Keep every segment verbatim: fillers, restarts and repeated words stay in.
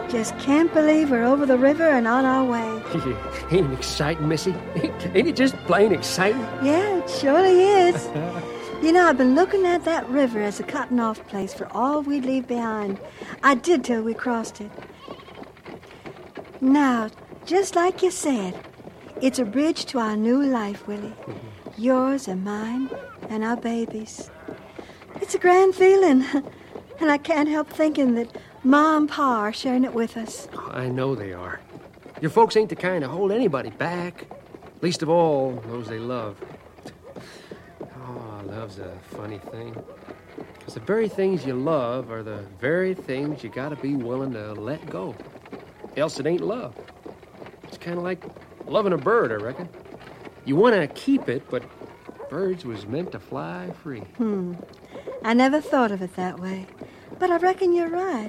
Just can't believe we're over the river and on our way. Ain't it exciting, Missy? Ain't it just plain exciting? Yeah, it surely is. You know, I've been looking at that river as a cutting-off place for all we'd leave behind. I did till we crossed it. Now, just like you said, it's a bridge to our new life, Willie. Mm-hmm. Yours and mine and our babies. It's a grand feeling, and I can't help thinking that Ma and Pa are sharing it with us. Oh, I know they are. Your folks ain't the kind to hold anybody back, least of all those they love. Oh, love's a funny thing. Because the very things you love are the very things you gotta be willing to let go. Else it ain't love. It's kind of like loving a bird, I reckon. You want to keep it, but birds was meant to fly free. Hmm. I never thought of it that way. But I reckon you're right.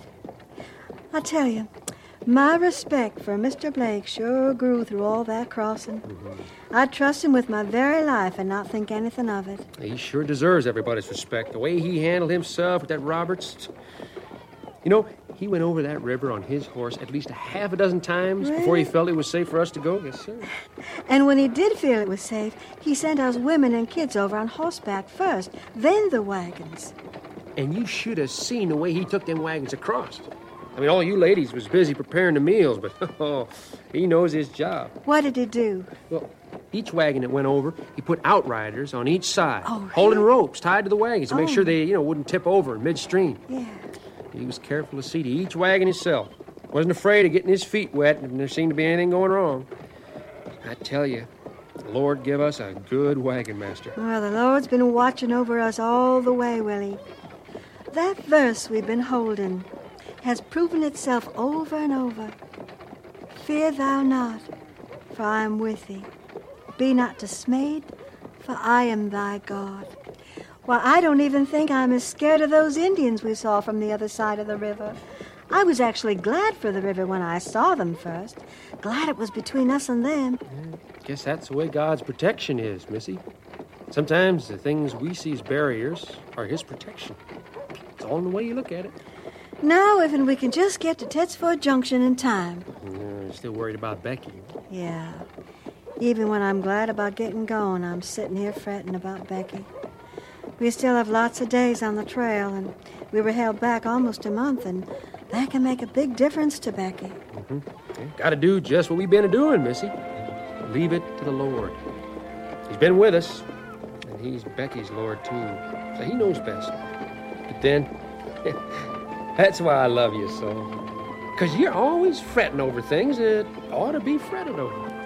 I tell you, my respect for Mister Blake sure grew through all that crossing. Mm-hmm. I'd trust him with my very life and not think anything of it. He sure deserves everybody's respect. The way he handled himself with that Roberts. You know, he went over that river on his horse at least a half a dozen times really? Before he felt it was safe for us to go. Yes, sir. And when he did feel it was safe, he sent us women and kids over on horseback first, then the wagons. And you should have seen the way he took them wagons across. I mean, all you ladies was busy preparing the meals, but oh, he knows his job. What did he do? Well, each wagon that went over, he put outriders on each side, oh, really? holding ropes tied to the wagons to oh. make sure they, you know, wouldn't tip over in midstream. Yeah. He was careful to see to each wagon himself. Wasn't afraid of getting his feet wet if there seemed to be anything going wrong. I tell you, the Lord give us a good wagon master. Well, the Lord's been watching over us all the way, Willie. That verse we've been holding has proven itself over and over. Fear thou not, for I am with thee. Be not dismayed, for I am thy God. Well, I don't even think I'm as scared of those Indians we saw from the other side of the river. I was actually glad for the river when I saw them first. Glad it was between us and them. Yeah, guess that's the way God's protection is, Missy. Sometimes the things we see as barriers are his protection. It's all in the way you look at it. Now, if we can just get to Tetsford Junction in time. You're still worried about Becky. Yeah. Even when I'm glad about getting going, I'm sitting here fretting about Becky. We still have lots of days on the trail, and we were held back almost a month, and that can make a big difference to Becky. Mm-hmm. Yeah, got to do just what we've been doing, Missy. Leave it to the Lord. He's been with us, and he's Becky's Lord, too. So he knows best. But then, that's why I love you so. Because you're always fretting over things that ought to be fretted over.